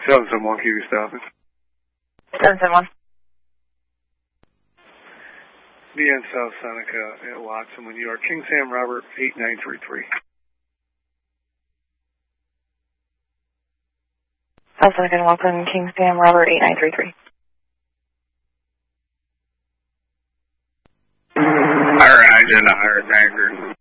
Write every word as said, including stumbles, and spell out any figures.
seven seven one, Kiwi stopping. seven seven one. B N South Seneca at Watson, New York. King Sam Robert, eight nine three three. South Seneca, welcome, King Sam Robert, eight nine three three. Higher engine, higher tanker.